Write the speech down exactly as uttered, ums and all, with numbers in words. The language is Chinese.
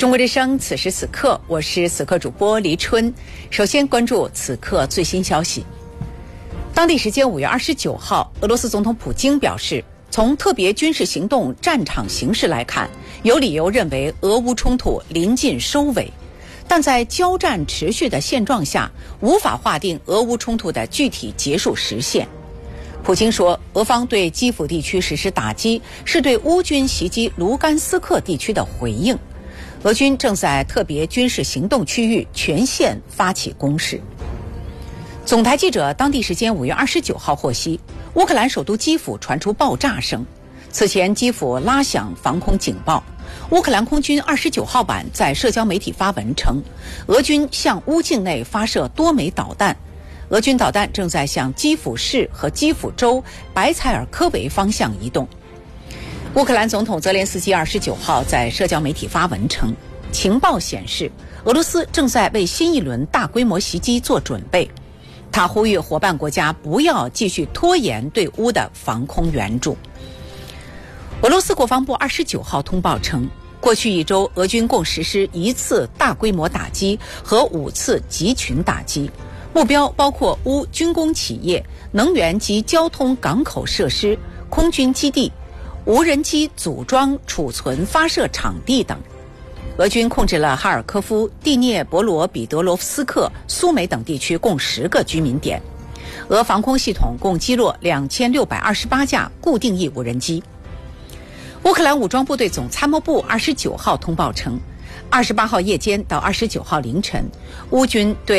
中国之声，此时此刻，我是此刻主播黎春。首先关注此刻最新消息。当地时间五月二十九号，俄罗斯总统普京表示，从特别军事行动战场形势来看，有理由认为俄乌冲突临近收尾，但在交战持续的现状下，无法划定俄乌冲突的具体结束时限。普京说，俄方对基辅地区实施打击，是对乌军袭击卢甘斯克地区的回应。俄军正在特别军事行动区域全线发起攻势。总台记者当地时间五月二十九号获悉，乌克兰首都基辅传出爆炸声。此前，基辅拉响防空警报。乌克兰空军二十九号晚在社交媒体发文称，俄军向乌境内发射多枚导弹，俄军导弹正在向基辅市和基辅州白采尔科维方向移动。乌克兰总统泽连斯基二十九号在社交媒体发文称，情报显示俄罗斯正在为新一轮大规模袭击做准备。他呼吁伙伴国家不要继续拖延对乌的防空援助。俄罗斯国防部二十九号通报称，过去一周俄军共实施一次大规模打击和五次集群打击，目标包括乌军工企业、能源及交通港口设施、空军基地、无人机组装、储存、发射场地等。俄军控制了哈尔科夫、第聂伯罗彼得罗夫斯克、苏梅等地区共十个居民点。俄防空系统共击落两千六百二十八架固定翼无人机。乌克兰武装部队总参谋部二十九号通报称，二十八号夜间到二十九号凌晨，乌军对